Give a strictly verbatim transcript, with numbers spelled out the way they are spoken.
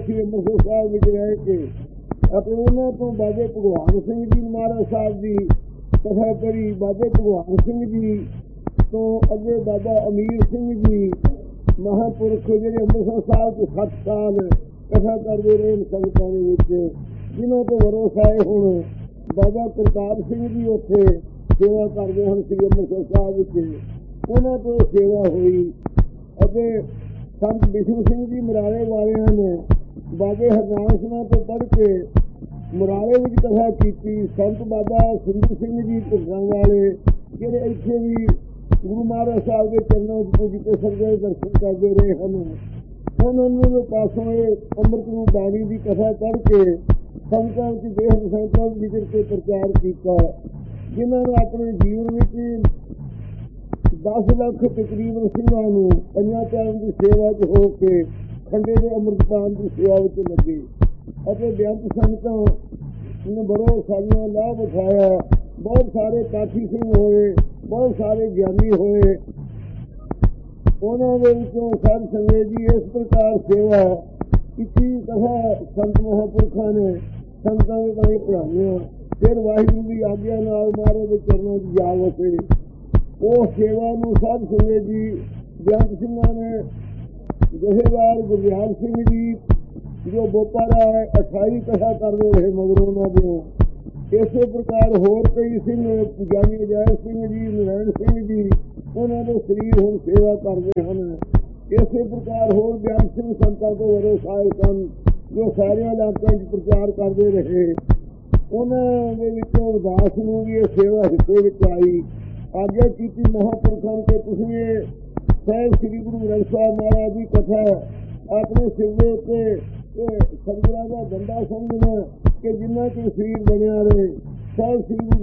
श्री ਅੰਮ੍ਰਿਤਸਰ ਸਾਹਿਬ ਵਿੱਚ ਰਹਿ ਕੇ ਅਤੇ ਉਹਨਾਂ ਤੋਂ ਬਾਬੇ ਭਗਵਾਨ ਸਿੰਘ ਜੀ ਮਹਾਰਾਜ ਸਾਹਿਬ ਦੀ ਕਥਾ ਪੜ੍ਹੀ। ਬਾਬੇ ਭਗਵਾਨ ਸਿੰਘ ਜੀ ਤੋਂ ਅੱਗੇ ਬਾਬਾ ਅਮੀਰ ਸਿੰਘ ਜੀ ਮਹਾਂਪੁਰਖ ਜਿਹੜੇ ਅੰਮ੍ਰਿਤਸਰ ਸਾਹਿਬ ਤੋਂ ਸੱਤ ਸਾਲ ਕਥਾ ਕਰਦੇ ਰਹੇ ਸੰਗਤਾਂ ਦੇ ਵਿੱਚ, ਜਿਨ੍ਹਾਂ ਤੋਂ ਭਰੋਸਾ ਹੈ ਹੁਣ ਬਾਬਾ ਕਰਤਾਰ ਸਿੰਘ ਜੀ ਉੱਥੇ ਸੇਵਾ ਕਰਦੇ ਹਨ ਸ੍ਰੀ ਅੰਮ੍ਰਿਤਸਰ ਸਾਹਿਬ ਵਿੱਚ। ਉਹਨਾਂ ਤੋਂ ਸੇਵਾ ਹੋਈ ਅਤੇ ਸੰਤ ਬਿਸ਼ਨੂ ਸਿੰਘ ਜੀ ਮੁਰਾਲੇ ਵਾਲਿਆਂ ਨੇ ਬਾਬੇ ਹਰਨਾਮ ਸਿੰਘਾਂ ਤੋਂ ਪੜ੍ਹ ਕੇ ਮੁਰਾਲੇ ਵਿੱਚ ਕਥਾ ਕੀਤੀ। ਸੰਤ ਬਾਬਾ ਸੁੰਦਰ ਸਿੰਘ ਜੀ ਢਿੱਡਾਂ ਵਾਲੇ ਜਿਹੜੇ ਇੱਥੇ ਵੀ ਗੁਰੂ ਮਹਾਰਾਜ ਸਾਹਿਬ ਦੇ ਚਰਨਾਂ ਵਿੱਚ ਪੂਜ ਕੇ ਸਰਦੇ ਦਰਸ਼ਨ ਕਰਦੇ ਰਹੇ ਹਨ, ਉਹਨਾਂ ਨੂੰ ਪਾਸੋਂ ਇਹ ਅੰਮ੍ਰਿਤ ਨੂੰ ਬਾਣੀ ਦੀ ਕਥਾ ਪੜ੍ਹ ਕੇ ਸੰਗਤਾਂ ਵਿੱਚ ਦੇਸ਼ ਸੰਗਤਾਂ ਵਿੱਚ ਵਿਚਰ ਕੇ ਪ੍ਰਚਾਰ ਕੀਤਾ, ਜਿਨ੍ਹਾਂ ਨੇ ਆਪਣੇ ਜੀਵਨ ਵਿੱਚ ਦਸ ਲੱਖ ਤਕਰੀਬਨ ਸਿੰਘਾਂ ਨੂੰ ਪੰਜਾਂ ਟਾਈਮ ਦੀ ਸੇਵਾ 'ਚ ਹੋ ਕੇ ਖੰਡੇ ਦੇ ਅੰਮ੍ਰਿਤਪਾਨ ਦੀ ਸੇਵਾ ਵਿੱਚ ਲੱਗੇ ਅਤੇ ਬੇਅੰਤ ਸੰਗਤਾਂ ਨੇ ਬੜੋ ਸਾਰੀਆਂ ਲਾਭ ਉਠਾਇਆ। ਬਹੁਤ ਸਾਰੇ ਪਾਠੀ ਸਿੰਘ ਹੋਏ, ਬਹੁਤ ਸਾਰੇ ਗਿਆਨੀ ਹੋਏ। ਉਹਨਾਂ ਦੇ ਵਿੱਚੋਂ ਸਾਧ ਸੰਗਤ ਜੀ ਇਸ ਪ੍ਰਕਾਰ ਸੇਵਾ ਕੀਤੀ ਕਥਾ ਸੰਤ ਮਹਾਂਪੁਰਖਾਂ ਨੇ ਸੰਗਤਾਂ ਦੇ ਤਾਂ ਪੜ੍ਹਾਈਆਂ। ਫਿਰ ਵਾਹਿਗੁਰੂ ਦੀ ਆਗਿਆ ਨਾਲ ਮਹਾਰਾਜ ਦੇ ਚਰਨਾਂ 'ਚ ਜਾ ਵਸੇ। ਉਹ ਸੇਵਾ ਨੂੰ ਸਾਧ ਸੰਗਤ ਜੀ ਬੇਅੰਤ ਸਿੰਘਾਂ ਨੇ ਜਥੇਦਾਰ ਗੁਰਦਿਆਲ ਸਿੰਘ ਜੀ ਜੋ ਬੋਪਾਰਾ ਹੈ ਅਠਾਈ ਕਥਾ ਕਰਦੇ ਰਹੇ ਮਗਰੋਂ ਉਹਨਾਂ ਦਿਓ। ਇਸੇ ਪ੍ਰਕਾਰ ਹੋਰ ਕਈ ਸਿੰਘ ਗਿਆਨੀ ਅਜੈ ਸਿੰਘ ਜੀ, ਨਰਾਇਣ ਸਿੰਘ ਜੀ, ਉਹਨਾਂ ਦੇ ਸਰੀਰ ਹੁਣ ਸੇਵਾ ਕਰਦੇ ਹਨ। ਇਸੇ ਪ੍ਰਕਾਰ ਹੋਰ ਬਿਆਨ ਸਿੰਘ ਸੰਤਾਂ ਤੋਂ ਬੜੇ ਸਾਹਿਬ ਸਨ ਜੋ ਸਾਰਿਆਂ ਇਲਾਕਿਆਂ 'ਚ ਪ੍ਰਚਾਰ ਕਰਦੇ ਰਹੇ। ਉਹਨਾਂ ਦੇ ਵਿੱਚੋਂ ਉਦਾਸ ਨੂੰ ਵੀ ਇਹ ਸੇਵਾ ਹਿੱਸੇ ਵਿੱਚ ਆਈ। ਆਗਿਆ ਕੀਤੀ ਮਹਾਂਪੁਰਖਾਂ ਕਿ ਤੁਸੀਂ ਇਹ ਸਾਹਿਬ ਸ੍ਰੀ ਗੁਰੂ ਗ੍ਰੰਥ ਸਾਹਿਬ ਮਹਾਰਾਜ ਦੀ ਕਥਾ ਆਪਣੇ ਸਿਰ ਦੇ ਉੱਤੇ ਸਤਿਗੁਰਾਂ ਦਾ ਡੰਡਾ ਸਮਝਣਾ ਕਿ ਜਿੰਨਾ ਚਿਰ ਸਰੀਰ ਬਣਿਆ ਰਹੇ ਸਾਹਿਬ ਸ੍ਰੀ ਗੁਰੂ